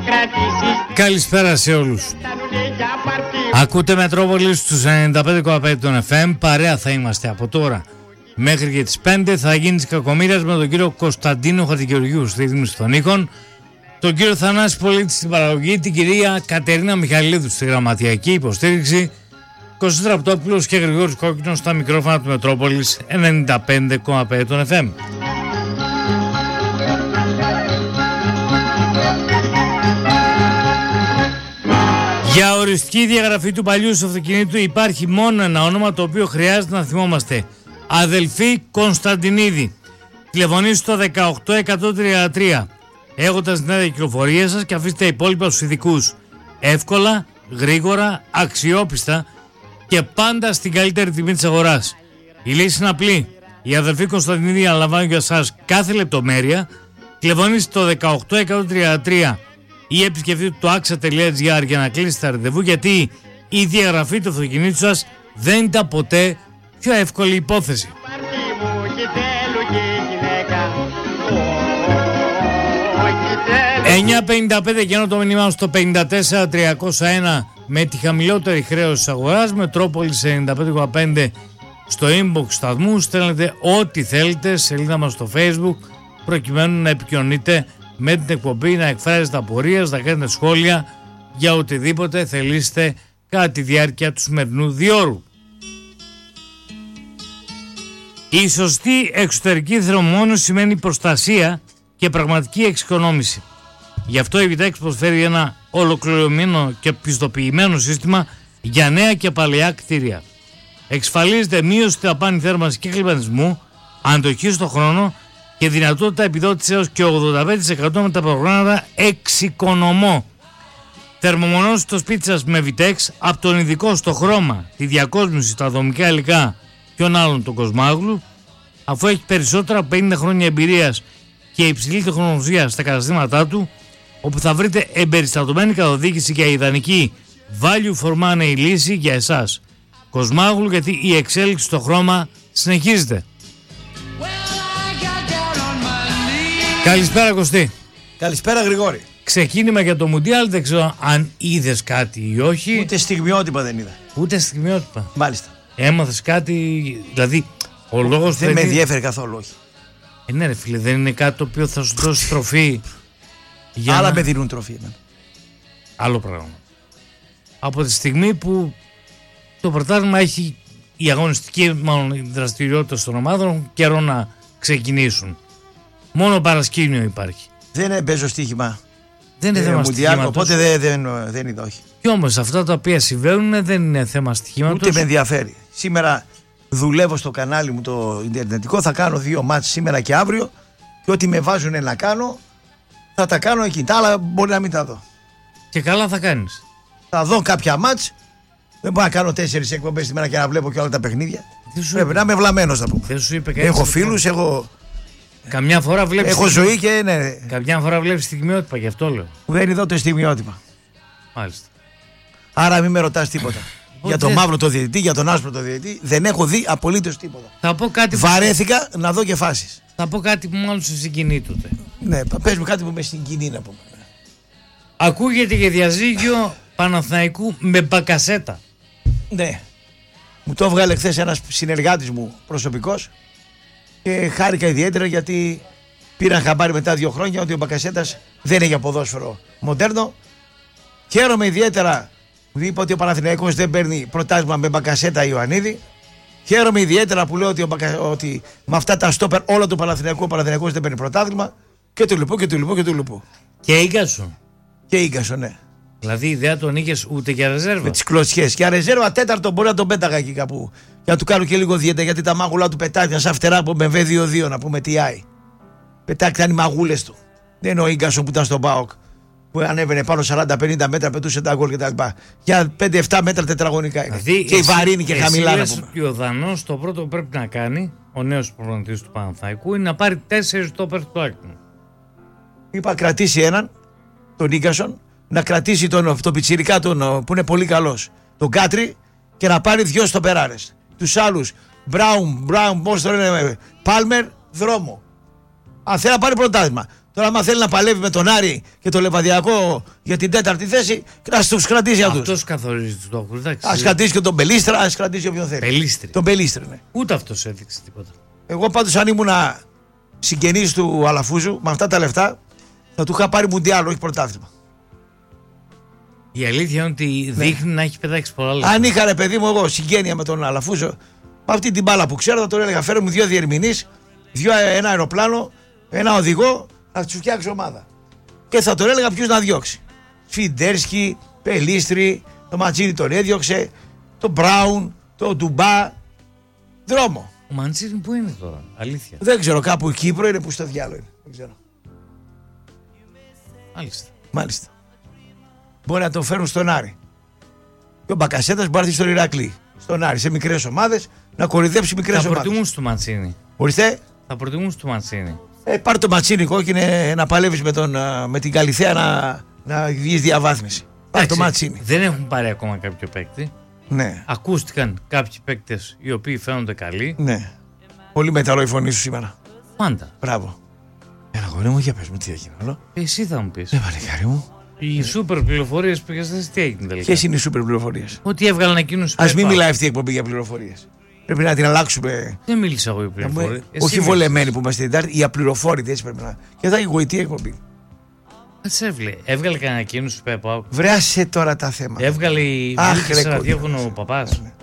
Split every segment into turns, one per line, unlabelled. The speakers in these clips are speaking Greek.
Καλησπέρα σε όλους. Ακούτε Μετρόπολη στους 95,5 των FM. Παρέα θα είμαστε από τώρα μέχρι και τις 5. Θα γίνει της κακομοίρας με τον κύριο Κωνσταντίνο Χατζηγεωργίου στη ρύθμιση των ήχων, τον κύριο Θανάση Πολίτη στην παραγωγή, την κυρία Κατερίνα Μιχαλίδου στη γραμματιακή υποστήριξη, Κωνσταντίνος Ραπτόπουλος και Γρηγόρης Κόκκινος στα μικρόφωνα του Μετρόπολης 95,5 των FM. Για οριστική διαγραφή του παλιού αυτοκινήτου υπάρχει μόνο ένα όνομα το οποίο χρειάζεται να θυμόμαστε. Αδελφή Κωνσταντινίδη. Τηλεφωνήστε στο 18133 έχοντας την άδεια κυκλοφορία σας και αφήστε τα υπόλοιπα στους ειδικούς. Εύκολα, γρήγορα, αξιόπιστα και πάντα στην καλύτερη τιμή της αγοράς. Η λύση είναι απλή. Η αδελφή Κωνσταντινίδη αναλαμβάνει για εσάς κάθε λεπτομέρεια. Τηλεφωνήστε στο 18133 ή επισκεφτείτε το axa.gr για να κλείσετε τα ραντεβού, γιατί η διαγραφή του αυτοκινήτου σας δεν ήταν ποτέ πιο εύκολη υπόθεση. 9.55 και ενώ το μήνυμά στο 54.301 με τη χαμηλότερη χρέωση της αγοράς, Μετρόπολης 95,5 στο inbox σταθμού. Στέλνετε ό,τι θέλετε, σελίδα μας στο Facebook, προκειμένου να επικοινωνείτε με την εκπομπή, να εκφράζετε απορίες, να κάνετε σχόλια για οτιδήποτε θελήσετε κατά τη διάρκεια του σημερινού διώρου. Η σωστή εξωτερική θερμομόνωση σημαίνει προστασία και πραγματική εξοικονόμηση. Γι' αυτό η Vitex προσφέρει ένα ολοκληρωμένο και πιστοποιημένο σύστημα για νέα και παλαιά κτίρια. Εξασφαλίζεται μείωση στη δαπάνη θέρμανσης και κλιματισμού, αντοχή στον χρόνο και δυνατότητα επιδότησης έως και 85% με τα προγράμματα εξοικονομώ. Θερμομονώσει το σπίτι σας με Vitex από τον ειδικό στο χρώμα, τη διακόσμηση, τα δομικά υλικά και άλλων τον Κοσμάγλου, αφού έχει περισσότερα από 50 χρόνια εμπειρίας και υψηλή τεχνολογία στα καταστήματά του, όπου θα βρείτε εμπεριστατωμένη καθοδήγηση και ιδανική value for money λύση για εσάς. Κοσμάγλου, γιατί η εξέλιξη στο χρώμα συνεχίζεται. Καλησπέρα Κωστή.
Καλησπέρα Γρηγόρη.
Ξεκίνημα για το Μουντιάλ, δεν ξέρω αν είδες κάτι ή όχι.
Ούτε στιγμιότυπα δεν είδα.
Ούτε στιγμιότυπα.
Μάλιστα.
Έμαθες κάτι, δηλαδή ο λόγος
δεν με ενδιαφέρει καθόλου, όχι.
Ναι ρε φίλε, δεν είναι κάτι το οποίο θα σου δώσει τροφή. Για
άλλα με δίνουν τροφή εμένα.
Άλλο πράγμα. Από τη στιγμή που το πρωτάθλημα έχει η αγωνιστική δραστηριότητα των ομάδων καιρό να ξεκινήσουν. Μόνο παρασκήνιο υπάρχει.
Δεν παίζω στοίχημα.
Δεν είναι θέμα στοιχήματος.
Οπότε δεν είδα, όχι.
Κι όμως αυτά τα οποία συμβαίνουν δεν είναι θέμα στοιχήματος.
Ούτε με ενδιαφέρει. Σήμερα δουλεύω στο κανάλι μου το ιντερνετικό. Θα κάνω 2 μάτς σήμερα και αύριο. Και ό,τι με βάζουν να κάνω θα τα κάνω εκεί. Τα άλλα μπορεί να μην τα δω.
Και καλά θα κάνεις.
Θα δω κάποια μάτς. Δεν μπορώ να κάνω 4 εκπομπές τη μέρα και να βλέπω και όλα τα παιχνίδια. Πρέπει να είμαι βλαμμένος, να πούμε. Έχω φίλους, έχω.
Καμιά φορά βλέπεις.
Έχω ζωή και ναι.
Καμιά φορά βλέπεις στιγμιότυπα, γι' αυτό λέω.
Δεν είδα το στιγμιότυπα.
Μάλιστα.
Άρα μην με ρωτάς τίποτα. Για τον μαύρο το διαιτητή, για τον άσπρο το διαιτητή, δεν έχω δει απολύτως τίποτα.
Θα πω κάτι.
Βαρέθηκα να δω και φάσεις.
Θα πω κάτι που μάλλον σε συγκινεί τότε.
Ναι, πες μου κάτι που με συγκινεί να πούμε.
Ακούγεται για διαζύγιο Παναθηναϊκού με Μπακασέτα.
Ναι. Μου το έβγαλε χθες ένας συνεργάτης μου προσωπικός και χάρηκα ιδιαίτερα γιατί πήραν χαμπάρι μετά 2 χρόνια ότι ο Μπακασέτας δεν έχει ποδόσφαιρο μοντέρνο. Χαίρομαι ιδιαίτερα που είπα ότι ο Παναθηναϊκός δεν παίρνει πρωτάθλημα με Μπακασέτα Ιωαννίδη. Χαίρομαι ιδιαίτερα που λέω ότι με αυτά τα στόπερ όλο το Παναθηναϊκό, ο Παναθηναϊκός δεν παίρνει πρωτάθλημα. Και του λυπώ και του λυπώ και του λυπώ.
Και Ίγκασο.
Και Ίγκασο, ναι.
Δηλαδή η ιδέα τον είχες ούτε για ρεζέρβα.
Με τις κλωτσιές. Για ρεζέρβα τέταρτο μπορεί να τον πέταγα εκεί κάπου. Για να του κάνω και λίγο διέτα, γιατί τα μάγουλα του πετάγαν σαν φτερά από με V2-2 να πούμε τι άι. Πετάγαν οι μαγούλες του. Δεν είναι ο Ίγκασο που ήταν στον ΠΑΟΚ που ανέβαινε πάνω 40-50 μέτρα, πετούσε τα γκολ κτλ. Για 5-7 μέτρα τετραγωνικά είναι.
Δηλαδή,
και η βαρύνη και χαμηλά να πούμε.
Και ο Δανός το πρώτο που πρέπει να κάνει, ο νέος προπονητής του Παναθηναϊκού, είναι να πάρει 4 στόπερ του άκρη.
Είπα κρατήσει έναν, τον Ίγκασον, να κρατήσει τον πιτσιρικά που είναι πολύ καλός, τον Κάτρι, και να πάρει 2 στοπεράρες. Τους άλλους, Μπράουν, πώς το λένε, Πάλμερ, δρόμο. Αν θέλει να πάρει πρωτάθλημα. Τώρα, άμα θέλει να παλεύει με τον Άρη και το Λεβαδιακό για την 4η θέση, να του κρατήσει αυτού.
Αυτός καθορίζει τους στόχους.
Α κρατήσει και τον Πελίστρα, α κρατήσει όποιον θέλει.
Πελίστρη.
Τον Πελίστρη, ναι.
Ούτε αυτός έδειξε τίποτα.
Εγώ πάντως, αν ήμουν συγγενής του Αλαφούζου, με αυτά τα λεφτά, θα του είχα πάρει μουντιάλ, όχι πρωτάθλημα.
Η αλήθεια είναι ότι δείχνει να έχει πετάξει πολλά λεφτά.
Αν είχα, ρε παιδί μου, εγώ συγγένεια με τον Αλαφούζο, με αυτή την μπάλα που ξέρω, θα τον έλεγα: φέρε μου 2 διερμηνείς, ένα αεροπλάνο, ένα οδηγό, να του φτιάξει ομάδα. Και θα τον έλεγα ποιους να διώξει. Φιντέρσκι, Πελίστρη, το Ματσίνι τον έδιωξε, το Μπράουν, το Ντουμπά. Δρόμο.
Ο Μαντσίνη πού είναι τώρα, αλήθεια.
Δεν ξέρω, κάπου Κύπρο είναι, που στο διάλογο είναι. Δεν ξέρω. Μάλιστα. Μπορεί να τον φέρουν στον Άρη. Και ο Μπακασέτας μπορεί να έρθει στον Ηρακλή. Στον Άρη, σε μικρές ομάδες, να κορυδέψει μικρές ομάδες.
Θα προτιμούσε το Μαντσίνη.
Ορίστε.
Θα προτιμούσε το Μαντσίνη.
Πάρε το Ματσίνη κόκκινε να παλεύεις με την Καλυθέα να βγεις διαβάθμιση. Πάρε το Ματσίνη.
Δεν έχουν πάρει ακόμα κάποιο παίκτη.
Ναι.
Ακούστηκαν κάποιοι παίκτες οι οποίοι φαίνονται καλοί.
Ναι. Πολύ μεταλλό η φωνή σου σήμερα.
Πάντα.
Μπράβο. Ένα γονί μου, για πες μου τι έγινε όλο.
Εσύ θα μου πεις.
Ναι, παλικάρι μου.
Οι σούπερ πληροφορίες που είχες, τι έγινε τελικά.
Ποιες είναι οι σούπερ πληροφορίες?
Ότι έβγαλαν εκείνους.
Ας μην μιλάει αυτή η εκπομπή για πληροφορίες. Πρέπει να την αλλάξουμε.
Δεν μίλησα εγώ για πληροφορίες.
Όχι βολεμένοι που είμαστε την Τετάρτη, οι απληροφόρητοι, έτσι πρέπει να. Και θα έχει γοητεία εκπομπή.
Έβγαλε κανένα εκείνο του Πέπα.
Βρέασε τώρα τα θέματα.
Έβγαλε η σε ραδιόφωνο ο παπάς.
Ναι.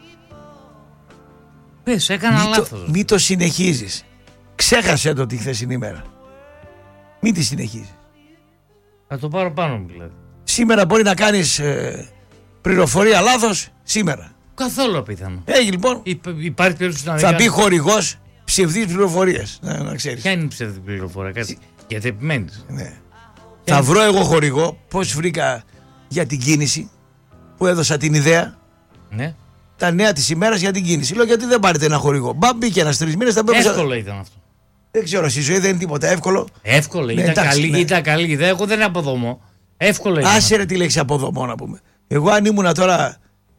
Πες, έκανα λάθος.
Μην το συνεχίζεις. Ξέχασε το τη χθεσινή ημέρα. Μην τη συνεχίζεις.
Θα το πάρω πάνω μου δηλαδή.
Σήμερα μπορεί να κάνεις πληροφορία λάθος. Σήμερα.
Καθόλου απίθανο.
Έχει λοιπόν.
Υπάρχει περίπτωση να
θα μπει χορηγός ψευδείς πληροφορίες. Να ξέρεις.
Ποια είναι η ψευδή πληροφορία, κάτι. Γιατί επιμένεις.
Ναι. Θα βρω εγώ χορηγό. Πώς βρήκα για την κίνηση που έδωσα την ιδέα.
Ναι.
Τα νέα της ημέρας για την κίνηση. Λέω γιατί δεν πάρετε ένα χορηγό. Μπα μπήκε ένας 3 μήνες.
Εύκολο ήταν αυτό.
Δεν ξέρω, στη ζωή δεν είναι τίποτα εύκολο.
Εύκολο,
ναι,
ήταν καλή ιδέα. Εγώ δεν αποδομώ. Εύκολο ήταν.
Άσε ρε τη λέξη αποδομώ να πούμε. Εγώ αν ήμουνα τώρα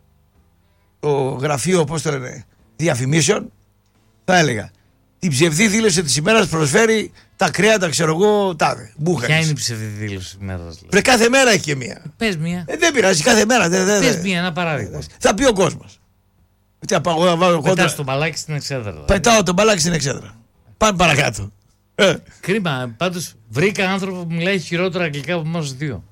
το γραφείο, πώς το λένε, διαφημίσεων, θα έλεγα την ψευδή δήλωση της ημέρας προσφέρει τα κρέατα, ξέρω εγώ, τάδε.
Ποια είναι η ψευδή δήλωση της ημέρας?
Βρε, κάθε μέρα έχει και μία.
Πες μία.
Δεν πειράζει, κάθε μέρα.
Πες μία, ένα παράδειγμα.
Θα πει ο κόσμος.
Πετάς το μπαλάκι στην εξέδρα.
Πετάω το μπαλάκι στην εξέδρα. Πάμε παρακάτω.
Κρίμα, πάντως βρήκα άνθρωπο που μιλάει χειρότερα αγγλικά από εμάς δύο.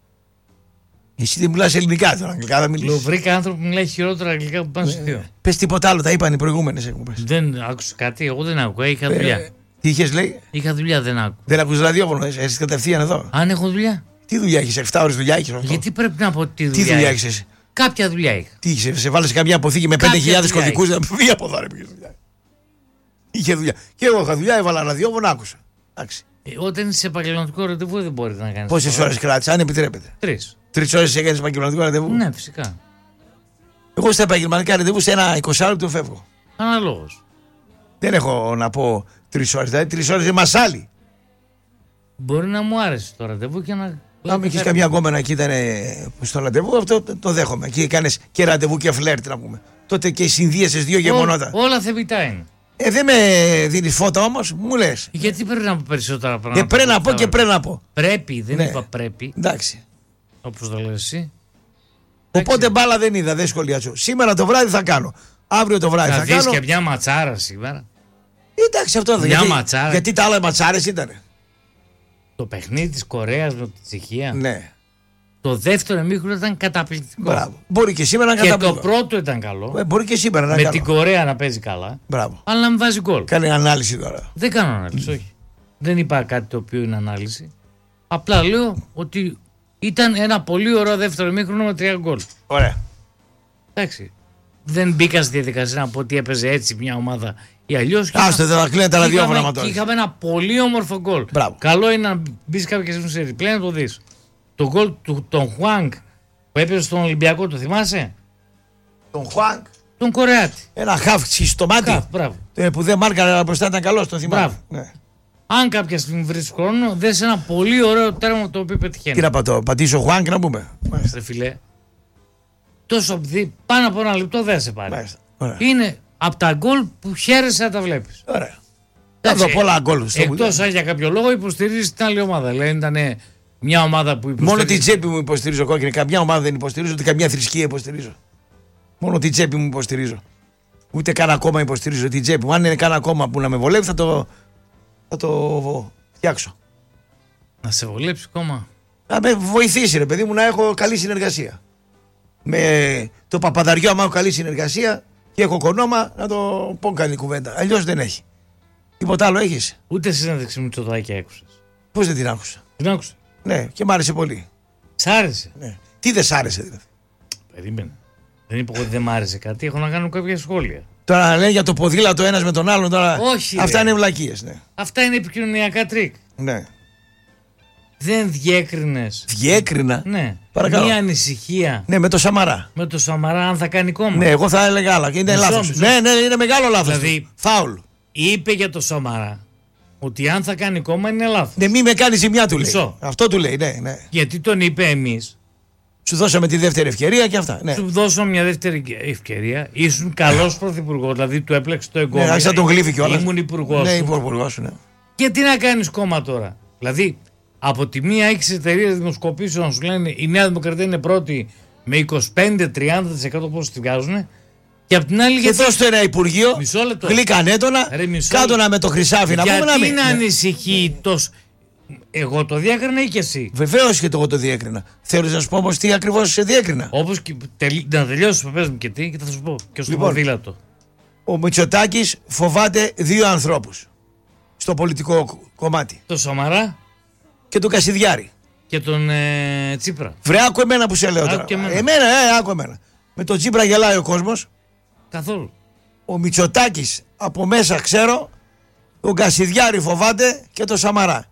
Εσύ δεν μιλάς ελληνικά τώρα, αγγλικά δεν μιλήσεις.
Βρήκα άνθρωπο που μιλάει χειρότερα αγγλικά από εμάς δύο.
Πες τίποτα άλλο, τα είπαν οι προηγούμενες εκπομπές.
Δεν άκουσα κάτι, εγώ δεν άκουγα, είχα δουλειά.
Τι είχες λέει?
Είχα δουλειά, δεν άκουγα.
Δεν ακούς ραδιόφωνο, εσύ κατευθείαν εδώ.
Αν έχω δουλειά.
Τι δουλειά έχεις, 7 ώρες δουλειά έχεις?
Γιατί πρέπει να πω τι δουλειά,
έχεις εσύ?
Κάποια δουλειά είχα.
Τι είχε, σε βάλε σε καμιά αποθήκη με 5.000 κωδικούς να πει από εδώ, ρε, πήγες δουλειά. Είχε δουλειά. Και εγώ είχα δουλειά, έβαλα ραδιόφωνο, άκουσα.
Όταν είσαι σε επαγγελματικό ραντεβού δεν μπορεί να κάνει.
Πόσες ώρες κράτησε, αν επιτρέπετε?
3
ώρες έκανε επαγγελματικό ραντεβού?
Ναι, φυσικά.
Εγώ στα επαγγελματικά ραντεβού σε ένα 20 λεπτό φεύγω.
Αναλόγως.
Δεν έχω να πω 3 ώρες. Δηλαδή 3 ώρες είναι μασάλι.
Μπορεί να μου άρεσε το ραντεβού και να.
Αν είχε καμιά γκόμενα εκεί ήταν στο ραντεβού, αυτό το δέχομαι. Εκεί έκανε και ραντεβού και φλερτ να πούμε. Τότε και συνδύεσες 2 γεμονότα.
Όλα θεμητά είναι.
Δεν με δίνει φώτα όμως, μου λες.
Γιατί πρέπει να πω περισσότερα πράγματα?
Πρέπει να πω και πρέπει να πω.
Πρέπει, δεν είπα πρέπει.
Εντάξει.
Όπως το λες εσύ.
Οπότε μπάλα δεν είδα, δεν σχολιάζω. Σήμερα το βράδυ θα κάνω. Αύριο το βράδυ θα κάνω.
Θα δεις και μια ματσάρα σήμερα.
Εντάξει, αυτό δεν είναι. Γιατί τα άλλα ματσάρες ήταν.
Το παιχνίδι της Κορέας με τη Τσεχία.
Ναι.
Το δεύτερο ημίχρονο ήταν καταπληκτικό.
Μπράβο. Μπορεί και σήμερα να είναι καταπληκτικό.
Και το πρώτο ήταν καλό.
Μπορεί και σήμερα να είναι καλό.
Με την Κορέα να παίζει καλά.
Μπράβο.
Αλλά να μην βάζει γκολ.
Κάνει ανάλυση τώρα.
Δεν κάνω ανάλυση, όχι. Δεν είπα κάτι το οποίο είναι ανάλυση. Απλά λέω ότι ήταν ένα πολύ ωραίο δεύτερο ημίχρονο με 3 γκολ.
Ωραία.
Εντάξει. Δεν μπήκα στη διαδικασία να πω ότι έπαιζε έτσι μια ομάδα ή αλλιώς.
Άστο, δεν θα κλείνει τα ραδιόφωνα μα τώρα.
Είχαμε ένα πολύ όμορφο γκολ. Καλό είναι να μπει κάποια στιγμή σε replay να το δει. Το γκολ του τον Χουάνγκ που έπαιζε στον Ολυμπιακό, το θυμάσαι?
Τον Χουάνγκ.
Τον Κορεάτη.
Ένα χαφ στο μάτι. Που δεν μάρκαρε αλλά μπροστά ήταν καλό, το θυμάμαι. Ναι.
Αν κάποια στιγμή βρει χρόνο, δες ένα πολύ ωραίο τέρμα το οποίο πετυχαίνει.
Τι να πατήσω Χουάνγκ να πούμε.
Ρε φιλέ. Τόσο πάνω από ένα λεπτό δεν σε πάρει. Είναι από τα γκολ που χαίρεσαι να τα βλέπεις.
Ωραία. Θα δω πολλά γκολ.
Εκτός αν για κάποιο λόγο υποστηρίζει την άλλη ομάδα. Λέει ήταν μια ομάδα που υποστηρίζει.
Μόνο την τσέπη μου υποστηρίζω κόκκινη. Καμιά ομάδα δεν υποστηρίζω, ούτε καμιά θρησκεία υποστηρίζω. Μόνο την τσέπη μου υποστηρίζω. Ούτε καν ακόμα υποστηρίζω την τσέπη μου. Αν είναι καν ακόμα που να με βολεύει, θα το φτιάξω.
Να σε βολέψει κόμμα.
Να με βοηθήσει, ρε παιδί μου, να έχω καλή συνεργασία. Με το Παπαδαριό, άμα έχω καλή συνεργασία και έχω κονόμα, να το πω καλή κουβέντα. Αλλιώς δεν έχει. Τίποτα άλλο έχεις?
Ούτε συνέντευξη με το Μητσοτάκη άκουσες?
Πώς δεν την άκουσα?
Την άκουσα.
Ναι, και μ' άρεσε πολύ.
Σ' άρεσε?
Ναι. Τι δεν σ' άρεσε δηλαδή?
Περίμενε. Δεν είπα ότι δεν μ' άρεσε κάτι, έχω να κάνω κάποια σχόλια.
Τώρα λέει για το ποδήλατο ένας με τον άλλον. Τώρα...
Όχι.
Αυτά
ρε.
είναι βλακίες, ναι.
Αυτά είναι επικοινωνιακά τρίκ.
Ναι.
Δεν διέκρινες?
Διέκρινα.
Ναι.
Παρακαλώ.
Μια ανησυχία.
Ναι, με το Σαμαρά.
Με το Σαμαρά, αν θα κάνει κόμμα.
Ναι, εγώ θα έλεγα άλλα. Είναι λάθος. Ναι, είναι μεγάλο λάθος.
Δηλαδή,
φάουλ.
Είπε για το Σαμαρά ότι αν θα κάνει κόμμα είναι λάθος.
Ναι, μη με κάνει ζημιά, του λέει.
Μισό.
Αυτό του λέει, ναι.
Γιατί τον είπε εμείς.
Σου δώσαμε τη δεύτερη ευκαιρία και αυτά. Ναι.
Σου δώσαμε μια δεύτερη ευκαιρία. Ήσουν καλός πρωθυπουργός, δηλαδή του έπλεξε το εγκόμιο.
Ναι, άρχισα τον γλύφει κιόλας.
Ήμουν υπουργός.
Ναι, υπουργός σου, ναι.
Και τι να κάνεις κόμμα τώρα? Δηλαδή, από τη μία έχεις εταιρείες δημοσκοπήσεων να σου λένε η Νέα Δημοκρατία είναι πρώτη με 25-30% πώς τη βγάζουν. Και από την άλλη,
και δώσ' το ένα υπουργείο, γλυκανέτονα, κάτωνα με το χρυσάφι να πούμε να μην.
Γιατί να ανησυχεί τόσο? Εγώ το διέκρινα ή και εσύ?
Βεβαίως και εγώ το διέκρινα. Θέλεις να σου πω όμως τι ακριβώς σε διέκρινα?
Όπως και να τελειώσεις, πες μου και τι, και θα σου πω. Και στο ποδήλατο.
Ο Μητσοτάκης φοβάται δύο ανθρώπους στο πολιτικό κομμάτι.
Το Σαμαρά
και τον Κασιδιάρη.
Και τον Τσίπρα.
Βρε, άκου εμένα που σε λέω τώρα. Άκου εμένα. Με τον Τσίπρα γελάει ο κόσμος.
Καθόλου.
Ο Μητσοτάκης από μέσα ξέρω, τον Κασιδιάρη φοβάται και τον Σαμαρά.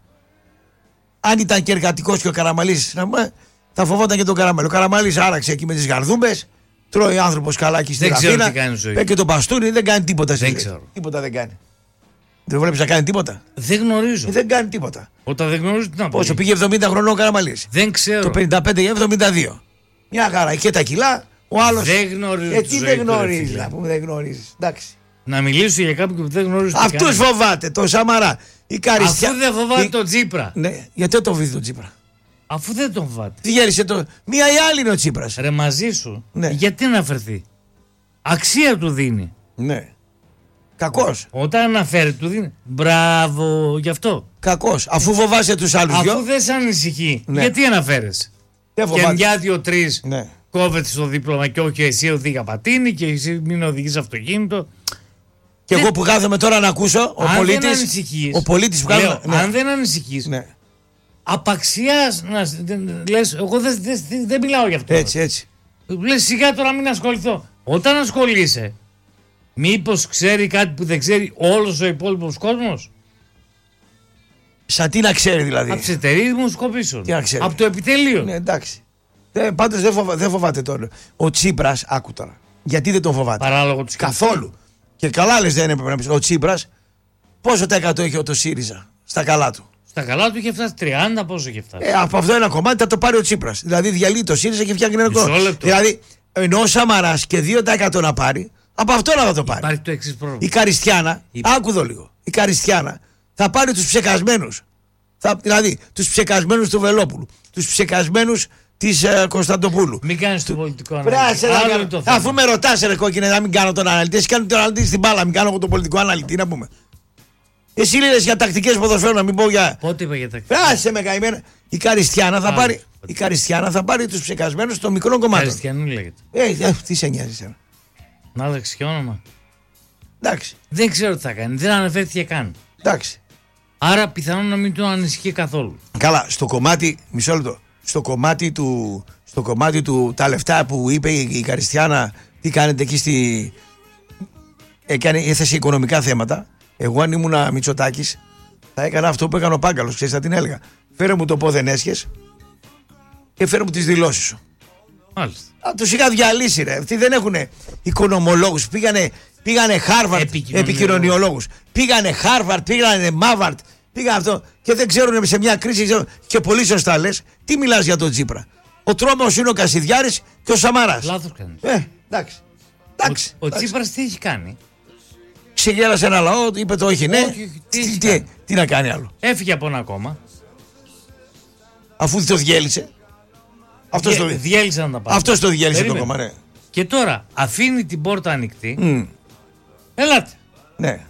Αν ήταν και εργατικός και ο Καραμαλής, θα φοβόταν και τον Καραμαλή. Ο Καραμαλής άραξε εκεί με τις γαρδούμπες, τρώει άνθρωπος καλάκι στην Αθήνα, παίρνει και τον μπαστούνι, δεν κάνει τίποτα.
Δεν ξέρω.
Τίποτα δεν κάνει. Δεν βλέπεις να κάνει τίποτα?
Δεν γνωρίζω.
Δεν κάνει τίποτα.
Όταν δεν γνωρίζω τι να πω.
Πόσο πήγε 70 χρονών ο Καραμαλής?
Δεν ξέρω.
Το 55 ή 72. Μια χαρά. Και τα κιλά, ο άλλος.
Δεν γνωρίζω.
Τι δεν γνωρίζει, να πούμε, δεν γνωρίζει. Εντάξει.
Να μιλήσω για κάποιον που δεν γνωρίζει.
Αυτούς φοβάται, το Σαμαρά. Η Καριστιά.
Αφού δεν φοβάται τον Τσίπρα.
Ναι, γιατί δεν τον φοβάται τον Τσίπρα?
Αφού δεν τον φοβάται.
Τι γέρισε το. Μία ή άλλη είναι ο Τσίπρας.
Ρε, μαζί σου.
Ναι.
Γιατί να αφαιρθεί? Αξία του δίνει.
Ναι. Κακός.
Όταν αναφέρει του δίνει. Μπράβο, γι' αυτό.
Κακός. Αφού φοβάσαι τους άλλους δυο.
Αφού δεν σε ανησυχεί,
ναι.
Γιατί αναφέρεσαι? Και μια, δύο, τρεις
ναι.
κόβεται στο δίπλωμα και όχι εσύ οδήγα πατίνι και εσύ μην οδηγείς αυτοκίνητο.
Και εγώ που κάθομαι τώρα να ακούσω, ο πολίτης που κάθομαι.
Ναι. Αν δεν ανησυχείς,
ναι.
Απαξιάς να λες, εγώ δεν μιλάω γι' αυτό.
Έτσι.
Λες σιγά τώρα μην ασχοληθώ. Όταν ασχολείσαι, μήπως ξέρει κάτι που δεν ξέρει όλος ο υπόλοιπος κόσμος?
Σαν τι να ξέρει δηλαδή?
Από τις εταιρείες δημοσκοπήσεων.
Τι να ξέρει?
Από το επιτελείο.
Ναι, εντάξει. Πάντως δεν φοβάται τώρα. Ο Τσίπρας, άκου τώρα. Γιατί δεν τον φοβάται?
Παράλογο του
καθόλου. Και καλά λες, δεν έπρεπε να πεις. Ο Τσίπρας, πόσο τα 100 έχει το ΣΥΡΙΖΑ στα καλά του?
Στα καλά του είχε φτάσει 30, πόσο είχε φτάσει?
Από αυτό ένα κομμάτι θα το πάρει ο Τσίπρας. Δηλαδή διαλύει το ΣΥΡΙΖΑ και φτιάχνει ένα κόμμα. Δηλαδή, ενώ ο Σαμαράς και 2% να πάρει, από αυτό να θα το πάρει.
Υπάρχει το εξής πρόβλημα.
Η Καριστιάνα, άκου εδώ λίγο. Η Καριστιάνα θα πάρει τους ψεκασμένους. Δηλαδή, τους ψεκασμένους του Βελόπουλου, τους ψεκασμένους της Κωνσταντοπούλου.
Μην κάνεις το πολιτικό αναλυτή.
Αφού με ρωτάς, ρε κόκκινε, να μην κάνω τον αναλυτή. Εσύ κάνει τον αναλυτή στην μπάλα, μην κάνω εγώ τον πολιτικό αναλυτή, να πούμε. Εσύ λες για τακτικές ποδοσφαίρου, να μην πω για.
Πότε είπα για τακτικές?
Άσε με καημένα. Η Καριστιάνα θα πάρει τους ψεκασμένους των μικρών κομμάτων.
Καριστιανού λέγεται.
Τι σε νοιάζει εσένα?
Να άλλαξε και όνομα.
Εντάξει.
Δεν ξέρω τι θα κάνει. Δεν αναφέρθηκε καν.
Εντάξει.
Άρα πιθανόν να μην τον ανησυχεί καθόλου.
Καλά, στο κομμάτι, μισό λεπτό. Στο κομμάτι του τα λεφτά που είπε η Καριστιάνα, τι κάνετε εκεί έθεσε οικονομικά θέματα. Εγώ αν ήμουν Μητσοτάκης θα έκανα αυτό που έκανε ο Πάγκαλος. Ξέρεις, θα την έλεγα. Φέρε μου το πόδεν έσχες και φέρε μου τις δηλώσεις σου.
Μάλιστα.
Τους είχα διαλύσει, ρε. Αυτοί δεν έχουν οικονομολόγους. Πήγανε Χάρβαρτ επικοινωνιολόγους. Πήγανε Χάρβαρτ, πήγανε Μάβαρτ. Πήγαν αυτό και δεν ξέρουν σε μια κρίση. Και πολύ σωστά λες, τι μιλάς για τον Τσίπρα? Ο τρόμος είναι ο Κασιδιάρης και ο Σαμαράς.
Λάθος κάνεις.
Εντάξει.
Ο Τσίπρας τι έχει κάνει?
Ξεγέλασε ένα λαό, είπε το όχι, ναι. Τι να κάνει άλλο.
Έφυγε από ένα κόμμα.
Αφού το διέλυσε.
Διέλυσε να τα πάρει.
Αυτό το διέλυσε το κόμμα, ναι.
Και τώρα αφήνει την πόρτα ανοιχτή. Ελάτε.
Ναι.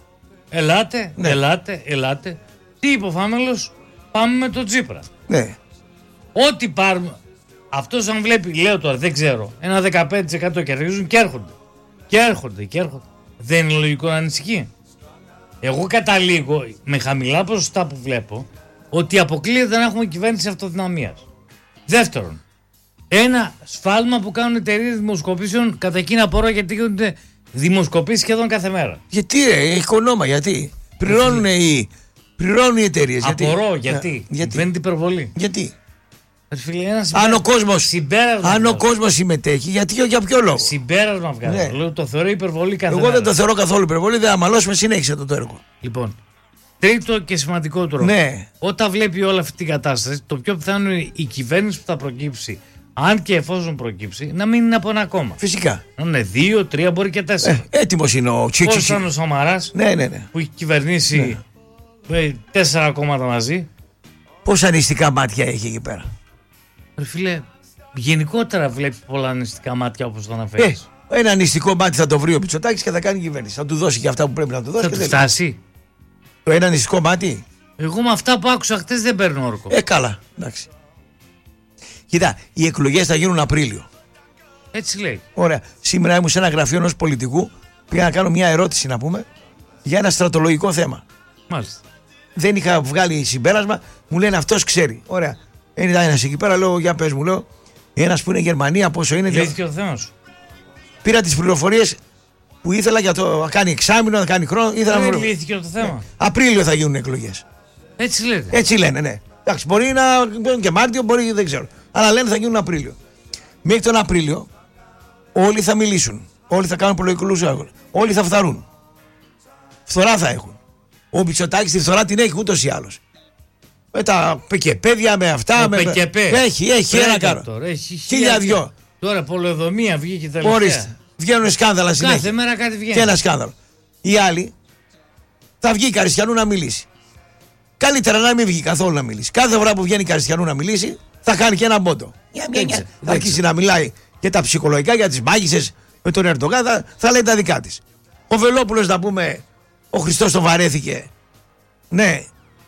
Ελάτε. Τι είπε ο Φάμελος, πάμε με τον Τσίπρα.
Ναι.
Ό,τι πάρουμε. Αυτός αν βλέπει, λέω τώρα, δεν ξέρω, ένα 15% κερδίζουν και έρχονται. Δεν είναι λογικό να ανησυχεί. Εγώ καταλήγω με χαμηλά ποσοστά που βλέπω ότι αποκλείεται να έχουμε κυβέρνηση αυτοδυναμίας. Δεύτερον, ένα σφάλμα που κάνουν εταιρείες δημοσκοπήσεων κατά εκείνα πόρα, γιατί γίνονται δημοσκοπήσεις σχεδόν κάθε μέρα.
Γιατί έχει κονόμα, γιατί πληρώνουν οι εταιρείες.
Απορώ γιατί. Βαίνεται υπερβολή.
Γιατί.
Αν
ο κόσμος συμμετέχει, για ποιο λόγο.
Συμπέρασμα βγάζω. Ναι. Λέω, το θεωρώ υπερβολή καθόλου.
Εγώ δεν το θεωρώ καθόλου υπερβολή, δεν αμαλώσουμε, συνέχισε το έργο.
Λοιπόν, τρίτο και σημαντικότερο.
Ναι.
Όταν βλέπει όλη αυτή την κατάσταση, το πιο πιθανό είναι η κυβέρνηση που θα προκύψει, αν και εφόσον προκύψει, να μην είναι από ένα κόμμα.
Φυσικά.
Να είναι 2, 3, μπορεί και 4.
Έτοιμος είναι ο Τσίτσι.
Πώς ήταν ο Σαμαράς,
ναι.
που έχει κυβερνήσει 4 κόμματα μαζί.
Πόσα ανιστικά μάτια έχει εκεί πέρα.
Φίλε, γενικότερα βλέπει πολλά ανιστικά μάτια, όπως το αναφέρεις.
Ένα ανιστικό μάτι θα το βρει ο Μητσοτάκης και θα κάνει κυβέρνηση. Θα του δώσει και αυτά που πρέπει να του δώσει.
Θα του φτάσει.
Το ένα ανιστικό μάτι.
Εγώ με αυτά που άκουσα χτες δεν παίρνω όρκο.
Καλά, εντάξει. Κοίτα, οι εκλογές θα γίνουν Απρίλιο.
Έτσι λέει.
Ωραία. Σήμερα ήμουν σε ένα γραφείο ενός πολιτικού. Πήγα να κάνω μια ερώτηση, να πούμε, για ένα στρατολογικό θέμα.
Μάλιστα.
Δεν είχα βγάλει συμπέρασμα, μου λένε αυτός ξέρει. Ωραία. Ήταν ένας εκεί πέρα, λέω, για πες μου, λέω, ένας που είναι Γερμανία, πόσο είναι.
Λύθηκε το θέμα σου.
Πήρα τις πληροφορίες που ήθελα για το να κάνει εξάμηνο, να κάνει χρόνο.
Δεν λύθηκε το θέμα.
Απρίλιο θα γίνουν εκλογές.
Έτσι λέτε.
Έτσι λένε, ναι. Εντάξει, μπορεί να γίνουν και Μάρτιο, μπορεί δεν ξέρω. Αλλά λένε θα γίνουν Απρίλιο. Μέχρι τον Απρίλιο όλοι θα μιλήσουν. Όλοι θα κάνουν προεκλογικούς αγώνες. Όλοι θα φθαρούν. Φθορά θα έχουν. Ο Μητσοτάκης τη φθορά την έχει ούτως ή άλλως. Με τα πεκεπέδια, με αυτά. Έχει ένα κάρο. 1.002.
Τώρα πολεοδομία βγήκε τελευταία.
Ορίστε. Βγαίνουν σκάνδαλα συνέχεια.
Κάθε μέρα κάτι βγαίνει.
Και ένα σκάνδαλο. Οι άλλοι θα βγει η Καριστιανού να μιλήσει. Καλύτερα να μην βγει καθόλου να μιλήσει. Κάθε φορά που βγαίνει η Καριστιανού να μιλήσει, θα κάνει και ένα πόντο. Θα αρχίσει να μιλάει και τα ψυχολογικά για τις μάγισσες με τον Ερντογάν, θα λέει τα δικά της. Ο Βελόπουλος, να πούμε, ο Χριστός το βαρέθηκε. Ναι.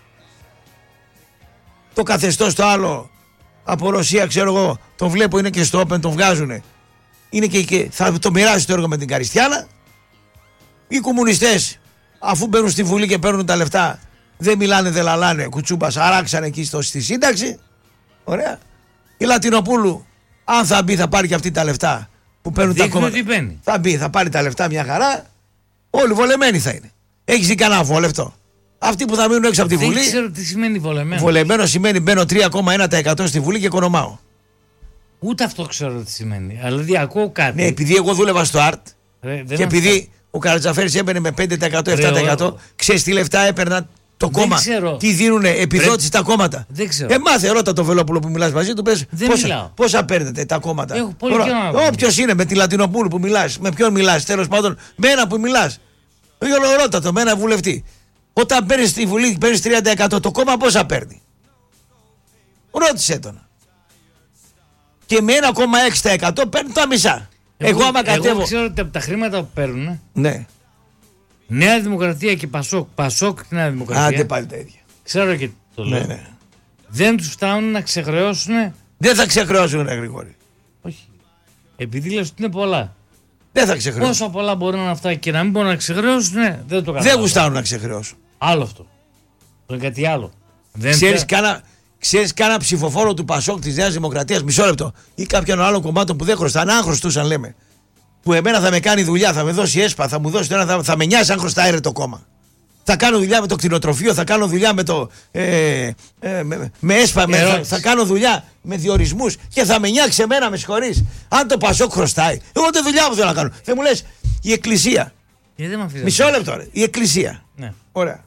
Το καθεστώς το άλλο από Ρωσία, ξέρω εγώ, το βλέπω, είναι και στο Open, το βγάζουνε. Είναι και θα το μοιράσει το έργο με την Καριστιάνα. Οι κομμουνιστές, αφού μπαίνουν στη Βουλή και παίρνουν τα λεφτά, δεν μιλάνε, δεν λαλάνε, κουτσούμπας, αράξανε εκεί στη σύνταξη. Ωραία. Η Λατινοπούλου, αν θα μπει, θα πάρει και αυτή τα λεφτά που παίρνουν τα κόμματα. Θα μπει, θα πάρει τα λεφτά μια χαρά. Όλοι βολεμένοι θα είναι. Έχεις δει κανένα βόλευτο? Αυτοί που θα μείνουν έξω από τη Βουλή.
Δεν ξέρω τι σημαίνει βολεμένο.
Βολεμένο σημαίνει μπαίνω 3,1% στη Βουλή και οικονομάω.
Ούτε αυτό ξέρω τι σημαίνει. Δηλαδή ακούω κάτι.
Ναι, επειδή εγώ δούλευα στο ΑΡΤ και επειδή ο Καρατζαφέρης έμπαινε με 5%, 7%, ξέρεις τι λεφτά έπαιρνα το κόμμα? Τι δίνουνε επιδότηση τα κόμματα?
Δεν ξέρω.
Μάθε, ρώτα το Βελόπουλο που μιλάς μαζί του, πες πόσα παίρνετε τα κόμματα. Όποιος είναι, με τη Λατινοπούλου που μιλάς, με ποιον μιλάς, τέλος πάντων, με ένα που μιλάς. Ρώτα το, με ένα βουλευτή. Όταν παίρνεις στη Βουλή, παίρνεις 30%, το κόμμα πόσα παίρνει? Ρώτησε τον. Και με 1,6% παίρνει τα μισά. Εγώ
ξέρω ότι από τα χρήματα που παίρνουν.
Ναι.
Νέα Δημοκρατία και Πασόκ και Νέα Δημοκρατία.
Άντε πάλι τα ίδια.
Ξέρω και το λέω.
Ναι.
Δεν τους φτάνουν να ξεχρεώσουν.
Δεν θα ξεχρεώσουν, Γρηγόρη.
Όχι. Επειδή λες ότι είναι πολλά.
Δεν θα ξεχρεώσουν.
Πόσα πολλά μπορεί να είναι αυτά και να μην μπορούν να ξεχρεώσουν, δεν το καταλαβαίνω.
Δεν γουστάρουν να ξεχρεώσουν.
Άλλο αυτό. Το είναι κάτι άλλο.
Ξέρεις κάνα ψηφοφόρο του Πασόκ, της Νέας Δημοκρατίας, μισό λεπτό, ή κάποιον άλλο κομμάτων που δεν χρωστάνε, αν χρωστούσαν, λέμε, που εμένα θα με κάνει δουλειά, θα με δώσει έσπα, θα μου δώσει το ένα, θα με νοιάσει αν χρωστάει το κόμμα. Θα κάνω δουλειά με το κτηνοτροφείο, θα κάνω δουλειά με το. Με έσπα, θα κάνω δουλειά με διορισμούς και θα με νοιάξει εμένα, με συγχωρείς, αν το Πασόκ χρωστάει. Εγώ τη δουλειά μου θέλω να κάνω. Δεν μου λες, η Εκκλησία. Μισό λεπτό, ρε. Η Εκκλησία.
Ναι.
Ωραία.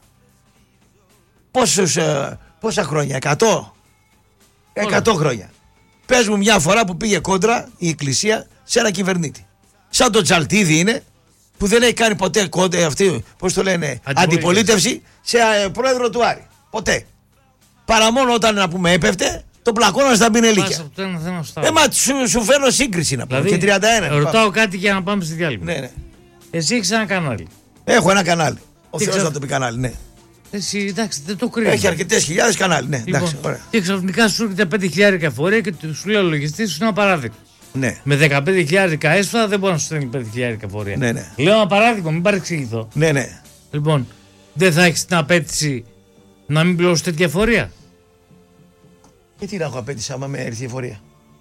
Πόσα χρόνια, 100 χρόνια. Πες μου μια φορά που πήγε κόντρα η Εκκλησία σε ένα κυβερνήτη. Σαν το Τζαλτίδι είναι, που δεν έχει κάνει ποτέ κόντε αυτή, πώς το λένε, αντιπολίτευση σε πρόεδρο του Άρη. Ποτέ. Παρά μόνο όταν να πούμε έπεφτε, το πλακώνα στα πινελίκια. Μα σου φέρνω σύγκριση να πω.
Δηλαδή,
και 31.
Ρωτάω κάτι για να πάμε στη διάλειμμα.
Ναι.
Εσύ έχεις ένα κανάλι.
Έχω ένα κανάλι. Ο Θεός να το πει κανάλι, ναι.
Εσύ, εντάξει, δεν το κρίνω.
Έχει αρκετές χιλιάδες κανάλι, ναι.
Λοιπόν,
εντάξει, ωραία.
Και ξαφνικά σου έρχεται 5.000 εφορία και σου λέει ο λογιστής σου είναι απαράδεκτο.
Ναι.
Με 15.000 έσοδα δεν μπορεί να σου στέλνει 5.000 εφορία.
Ναι.
Λέω ένα παράδειγμα, μην παρεξηγηθώ.
Ναι.
Λοιπόν, δεν θα έχεις την απέτηση να μην πληρώσεις τέτοια εφορία.
Γιατί να έχω απέτηση άμα με έρθει η εφορία.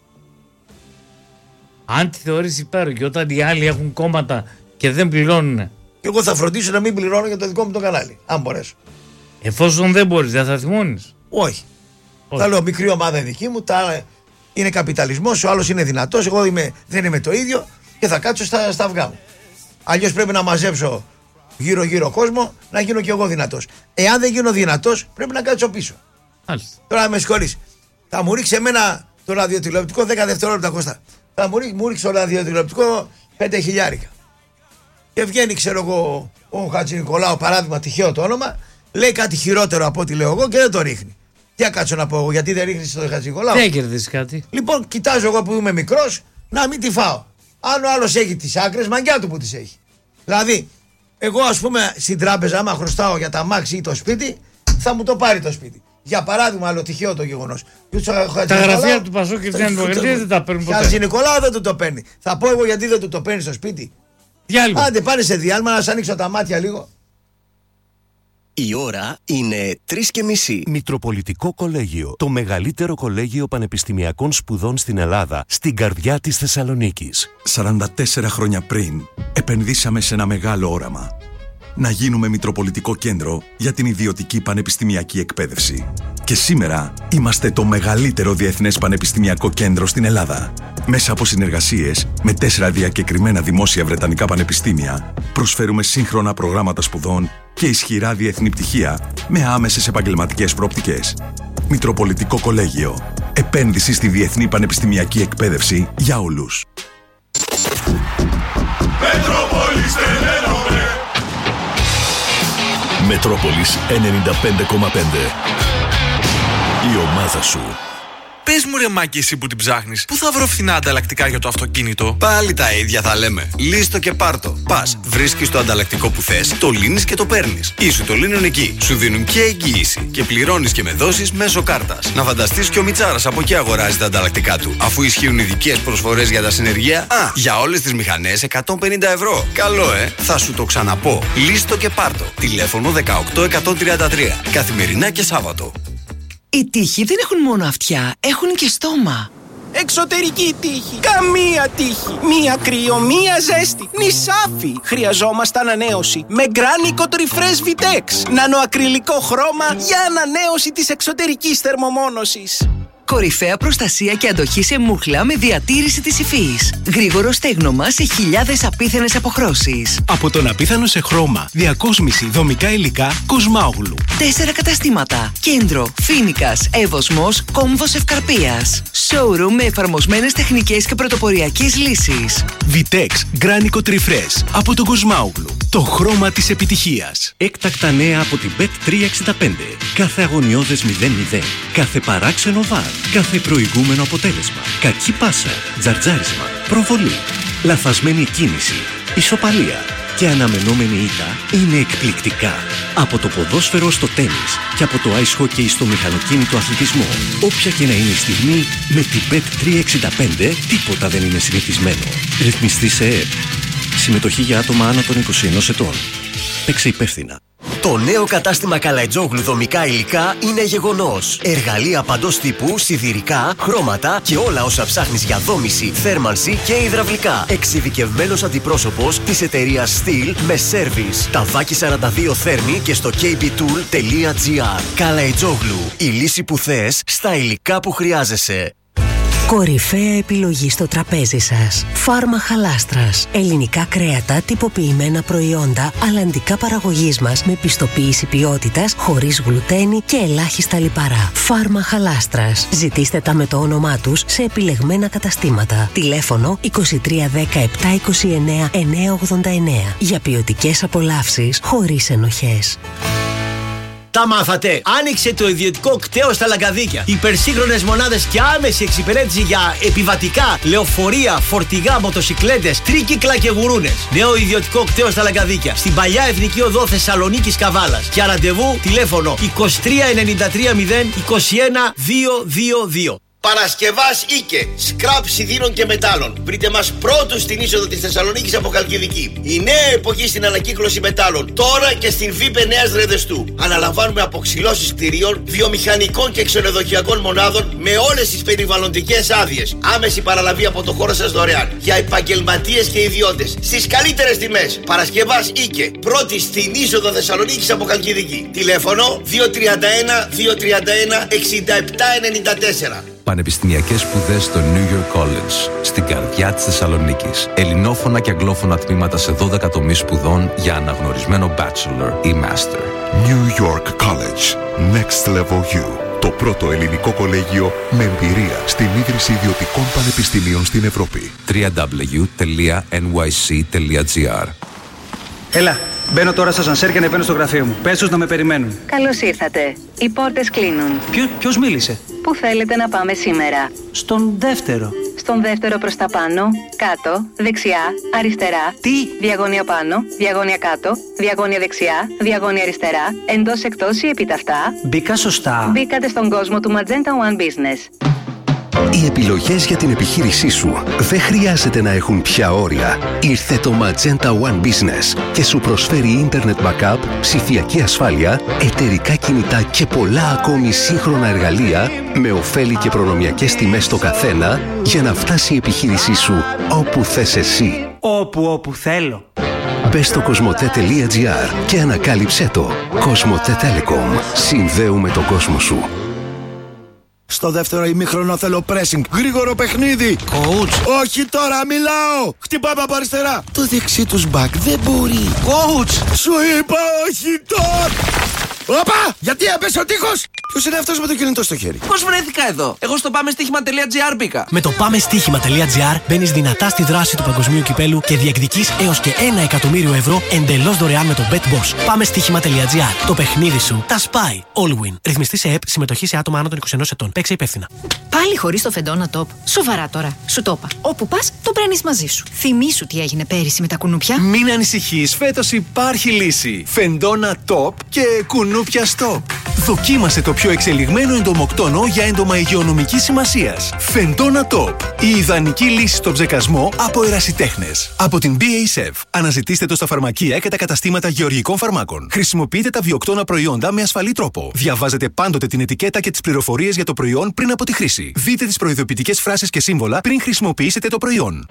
Αν τη θεωρείς υπέροχη, όταν οι άλλοι έχουν κόμματα και δεν πληρώνουν.
Και εγώ θα φροντίσω να μην πληρώνω για το δικό μου το κανάλι, αν μπορέσω.
Εφόσον δεν μπορείς, δεν θα θυμώνεις.
Όχι. Θα λέω μικρή ομάδα δική μου, είναι καπιταλισμός, ο άλλος είναι δυνατός, εγώ δεν είμαι το ίδιο και θα κάτσω στα αυγά μου. Αλλιώς πρέπει να μαζέψω γύρω-γύρω κόσμο, να γίνω κι εγώ δυνατός. Εάν δεν γίνω δυνατός, πρέπει να κάτσω πίσω.
Μάλιστα.
Τώρα με συγχωρείς. Θα μου ρίξει εμένα το ραδιοτηλεοπτικό 10 δευτερόλεπτα, Κώστα. Θα μου ρίξει το ραδιοτηλεοπτικό 5.000. Και βγαίνει, ξέρω εγώ, ο Χατζηνικολάου, παράδειγμα, τυχαίο το όνομα, λέει κάτι χειρότερο από ό,τι λέω εγώ και δεν το ρίχνει. Τι θα κάτσω να πω εγώ, γιατί δεν ρίχνει τον Χατζηνικολάου.
Δεν κερδίσει κάτι.
Λοιπόν, κοιτάζω εγώ που είμαι μικρός να μην τη φάω. Αν ο άλλος έχει τις άκρες, μαγκιά του που τις έχει. Δηλαδή, εγώ ας πούμε στην τράπεζα, άμα χρωστάω για τα μάξι ή το σπίτι, θα μου το πάρει το σπίτι. Για παράδειγμα, άλλο τυχαίο το γεγονός.
Τα γραφεία του Πασόκ και της Δημοκρατίας δεν τα παίρνουν ποτέ.
Χατζηνικολάου δεν του το παίρνει. Θα πω εγώ γιατί δεν του το παίρνει στο σπίτι.
Διάλειμμα.
Άντε πάνε σε διάλειμμα να σας ανοίξω τα μάτια λίγο.
Η ώρα είναι 3:30.
Μητροπολιτικό Κολέγιο. Το μεγαλύτερο κολέγιο πανεπιστημιακών σπουδών στην Ελλάδα, στην καρδιά της Θεσσαλονίκης.
44 χρόνια πριν, επενδύσαμε σε ένα μεγάλο όραμα. Να γίνουμε Μητροπολιτικό Κέντρο για την ιδιωτική πανεπιστημιακή εκπαίδευση. Και σήμερα είμαστε το μεγαλύτερο διεθνές πανεπιστημιακό κέντρο στην Ελλάδα. Μέσα από συνεργασίες με 4 διακεκριμένα δημόσια βρετανικά πανεπιστήμια, προσφέρουμε σύγχρονα προγράμματα σπουδών και ισχυρά διεθνή πτυχία με άμεσες επαγγελματικές προοπτικές. Μητροπολιτικό Κολέγιο. Επένδυση στη διεθνή πανεπιστημιακή εκπαίδευση για όλους.
Μετρόπολης 95,5. Η ομάδα σου.
Πες μου ρε Μάκη, εσύ που την ψάχνεις, πού θα βρω φθηνά ανταλλακτικά για το αυτοκίνητο?
Πάλι τα ίδια θα λέμε. Λύστο και πάρτο. Πας, βρίσκεις το ανταλλακτικό που θες, το λύνεις και το παίρνεις. Ή σου το λύνουν εκεί. Σου δίνουν και εγγύηση. Και πληρώνεις και με δόσεις μέσω κάρτας. Να φανταστείς και ο Μιτσάρας από εκεί αγοράζει τα ανταλλακτικά του. Αφού ισχύουν ειδικές προσφορές για τα συνεργεία, για όλες τις μηχανές 150 ευρώ. Καλό, θα σου το ξαναπώ. Λύστο και πάρτο. Τηλέφωνο 18133. Καθημερινά και Σάββατο.
Οι τοίχοι δεν έχουν μόνο αυτιά, έχουν και στόμα.
Εξωτερική τύχη. Καμία τύχη. Μία κρύο, μία ζέστη. Νησάφι. Χρειαζόμαστε ανανέωση. Με Γκράνικο Τριφρές Vitex. Νανοακριλικό χρώμα για ανανέωση της εξωτερικής θερμομόνωσης.
Κορυφαία προστασία και αντοχή σε μούχλα με διατήρηση της υφής. Γρήγορο στέγνομα σε χιλιάδες απίθανες αποχρώσεις.
Από τον απίθανο σε χρώμα, διακόσμηση, δομικά υλικά, Κοσμάογλου.
4 καταστήματα. Κέντρο, Φίνικας, Εύωσμος, Κόμβος Ευκαρπίας. Showroom με εφαρμοσμένες τεχνικές και πρωτοποριακές λύσεις.
Vitex Γκράνικο Τριφρές. Από τον Κοσμάογλου. Το χρώμα της επιτυχίας.
Έκτακτα νέα από την Bet365. Κάθε αγωνιώδες 0-0. Κάθε παράξενο βάρ. Κάθε προηγούμενο αποτέλεσμα. Κακή πάσα. Τζαρτζάρισμα. Προβολή. Λαθασμένη κίνηση. Ισοπαλία. Και αναμενόμενη ήττα είναι εκπληκτικά. Από το ποδόσφαιρο στο τένις και από το ice hockey στο μηχανοκίνητο αθλητισμό. Όποια και να είναι η στιγμή, με την Bet365 τίποτα δεν είναι συνηθισμένο. Ρυθμιστή σε ΕΕΠ. Συμμετοχή για άτομα άνω των 21 ετών. Παίξε υπεύθυνα.
Το νέο κατάστημα Καλαϊτζόγλου δομικά υλικά είναι γεγονός. Εργαλεία παντός τύπου, σιδηρικά, χρώματα και όλα όσα ψάχνεις για δόμηση, θέρμανση και υδραυλικά. Εξειδικευμένος αντιπρόσωπος της εταιρείας Steel με σέρβις. Ταβάκι 42 θέρμη και στο kbtool.gr. Καλαϊτζόγλου. Η λύση που θες στα υλικά που χρειάζεσαι.
Κορυφαία επιλογή στο τραπέζι σας. Φάρμα Χαλάστρας. Ελληνικά κρέατα, τυποποιημένα προϊόντα, αλλαντικά παραγωγής μας με πιστοποίηση ποιότητας, χωρίς γλουτένι και ελάχιστα λιπαρά. Φάρμα Χαλάστρας. Ζητήστε τα με το όνομά τους σε επιλεγμένα καταστήματα. Τηλέφωνο 2310 729 989. Για ποιοτικές απολαύσεις χωρίς ενοχές.
Τα μάθατε! Άνοιξε το ιδιωτικό κτέο στα Λαγκαδίκια. Υπερσύγχρονες μονάδες και άμεση εξυπηρέτηση για επιβατικά, λεωφορεία, φορτηγά, μοτοσικλέτες, τρίκυκλα και γουρούνες. Νέο ιδιωτικό κτέο στα Λαγκαδίκια. Στην παλιά Εθνική Οδό Θεσσαλονίκης Καβάλας. Για ραντεβού τηλέφωνο 23 93 0 21 222.
Παρασκευάς Ίκε, σκραπ σιδήρων και μετάλλων. Βρείτε μας πρώτους στην είσοδο της Θεσσαλονίκης από Χαλκιδική. Η νέα εποχή στην ανακύκλωση μετάλλων, τώρα και στην ΒΥΠΕ Νέας Ρεδεστού. Αναλαμβάνουμε αποξυλώσεις κτηρίων, βιομηχανικών και ξενοδοχειακών μονάδων με όλες τις περιβαλλοντικές άδειες. Άμεση παραλαβή από το χώρο σας δωρεάν. Για επαγγελματίες και ιδιώτες. Στις καλύτερες τιμές. Παρασκευάς Ίκε, πρώτη στην είσοδο Θεσσαλονίκης από Χαλκιδική. Τηλέφωνο 231 231 6794.
Πανεπιστημιακές σπουδές στο New York College, στην καρδιά της Θεσσαλονίκης. Ελληνόφωνα και αγγλόφωνα τμήματα σε 12 τομείς σπουδών για αναγνωρισμένο bachelor ή master.
New York College. Next Level U. Το πρώτο ελληνικό κολέγιο με εμπειρία στην ίδρυση ιδιωτικών πανεπιστημίων στην Ευρώπη.
www.nyc.gr.
Έλα, μπαίνω τώρα στο ασανσέρ και ανεβαίνω στο γραφείο μου. Πες τους να με περιμένουν.
Καλώς ήρθατε. Οι πόρτες κλείνουν.
Ποιος μίλησε?
Πού θέλετε να πάμε σήμερα?
Στον δεύτερο.
Στον δεύτερο προς τα πάνω, κάτω, δεξιά, αριστερά.
Τι?
Διαγώνια πάνω, διαγώνια κάτω, διαγώνια δεξιά, διαγώνια αριστερά, εντός εκτός ή επίταυτα.
Μπήκα σωστά.
Μπήκατε στον κόσμο του Magenta One Business.
Οι επιλογές για την επιχείρησή σου δεν χρειάζεται να έχουν πια όρια. Ήρθε το Magenta One Business και σου προσφέρει Internet Backup, ψηφιακή ασφάλεια, εταιρικά κινητά και πολλά ακόμη σύγχρονα εργαλεία με ωφέλη και προνομιακές τιμές στο καθένα για να φτάσει η επιχείρησή σου όπου θες εσύ.
Όπου θέλω.
Μπες στο cosmote.gr και ανακάλυψέ το. Cosmote Telecom. Συνδέουμε τον κόσμο σου.
Στο δεύτερο ημίχρονο θέλω pressing. Γρήγορο παιχνίδι.
Coach.
Όχι τώρα, μιλάω. Χτυπάμε από αριστερά. Το δεξί τους back δεν μπορεί.
Coach.
Σου είπα όχι τώρα. Όπα! Γιατί έπεσε ο τείχος! Ποιος είναι αυτός με το κινητό στο χέρι?
Πώς βρέθηκα εδώ? Εγώ στο πάμεστίχημα.gr μπήκα.
Με το πάμεστίχημα.gr μπαίνεις δυνατά στη δράση του παγκοσμίου κυπέλου και διεκδικείς έως και 1 εκατομμύριο ευρώ εντελώς δωρεάν με το BetBoss. Πάμεστίχημα.gr. Το παιχνίδι σου τα σπάει. All win. Ρυθμιστή σε ΕΠ, συμμετοχή σε άτομα άνω των 21 ετών. Παίξε υπεύθυνα.
Πάλι χωρίς το Φεντόνα Top. Σοβαρά τώρα. Σου το είπα. Όπου πας, το παίρνεις μαζί σου. Θυμήσου τι έγινε πέρυσι με τα κουνούπια.
Μην ανησυχείς, φέτος υπάρχει λύση. Φεντόνα Top και κουνούπια Stop. Δοκίμασε το πιο εξελιγμένο εντομοκτόνο για έντομα υγειονομικής σημασίας. Φεντόνα Top. Η ιδανική λύση στον ψεκασμό από ερασιτέχνες. Από την BASF. Αναζητήστε το στα φαρμακεία και τα καταστήματα γεωργικών φαρμάκων. Χρησιμοποιείτε τα βιοκτώνα προϊόντα με ασφαλή τρόπο. Διαβάζετε πάντοτε την ετικέτα και τις πληροφορίες για το προϊόν πριν από τη χρήση. Δείτε τις προειδοποιητικές φράσεις και σύμβολα πριν χρησιμοποιήσετε το προϊόν.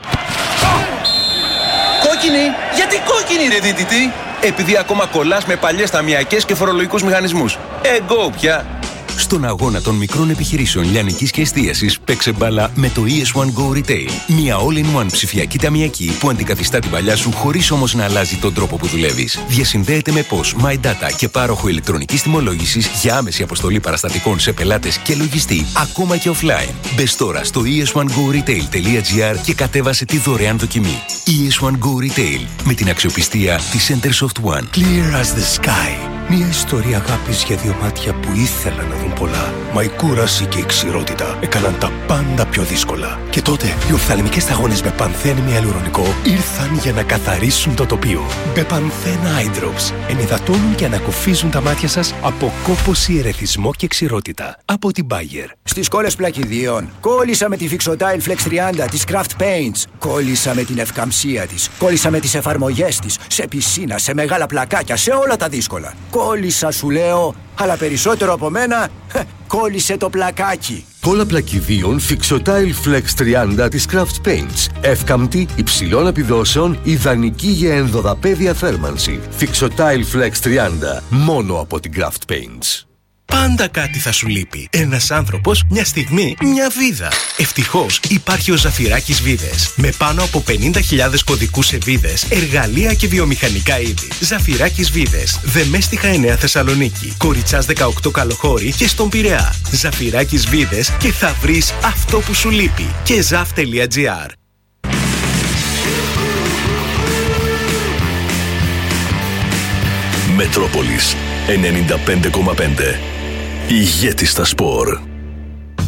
Κόκκινη! Γιατί κόκκινη ρε δίτητη? Επειδή ακόμα κολλάς με παλιές ταμιακές και φορολογικούς μηχανισμούς. Εγώ πια!
Στον αγώνα των μικρών επιχειρήσεων λιανικής και εστίασης παίξε μπάλα με το ES1 Go Retail. Μια all-in-one ψηφιακή ταμιακή που αντικαθιστά την παλιά σου χωρίς όμως να αλλάζει τον τρόπο που δουλεύεις. Διασυνδέεται με POS, My Data και πάροχο ηλεκτρονικής τιμολόγησης για άμεση αποστολή παραστατικών σε πελάτες και λογιστή, ακόμα και offline. Μπες τώρα στο es1goretail.gr και κατέβασε τη δωρεάν δοκιμή. ES1 Go Retail με την αξιοπιστία της Centersoft One.
Clear as the sky. Μια ιστορία αγάπης για δύο μάτια που ήθελαν να δουν πολλά. Μα η κούραση και η ξηρότητα έκαναν τα πάντα πιο δύσκολα. Και τότε οι οφθαλμικές σταγόνες με πανθένη ιαλουρονικό ήρθαν για να καθαρίσουν το τοπίο. Μπεπανθέν Eye Drops ενυδατώνουν και ανακουφίζουν τα μάτια σας από κόπωση, ερεθισμό και ξηρότητα. Από την Bayer.
Στις κόλλες πλακιδίων κόλλησα με τη Fixotile Flex 30 της Craft Paints. Κόλλησα με την ευκαμψία της. Κόλλησα με τις εφαρμογές της. Σε πισίνα, σε μεγάλα πλακάκια, σε όλα τα δύσκολα. Κόλλησα σου λέω, αλλά περισσότερο από μένα, κόλλησε το πλακάκι.
Κόλλα πλακιδίων Fixotile Flex 30 της Craft Paints. Εύκαμπτη, υψηλών επιδόσεων, ιδανική για ενδοδαπέδια θέρμανση. Fixotile Flex 30, μόνο από την Craft Paints.
πάντα κάτι θα σου λείπει. Ένας άνθρωπος, μια στιγμή, μια βίδα. Ευτυχώς υπάρχει ο Ζαφυράκης Βίδες. Με πάνω από 50.000 κωδικούς σε βίδες, εργαλεία και βιομηχανικά είδη. Ζαφυράκης Βίδες. Δεμέστιχα 9 Θεσσαλονίκη. Κοριτσάς 18 Καλοχώρη και στον Πειραιά. Ζαφυράκης Βίδες και θα βρεις αυτό που σου λείπει. Και zaf.gr.
Μετρόπολης 95,5. Ηγέτη στα σπορ.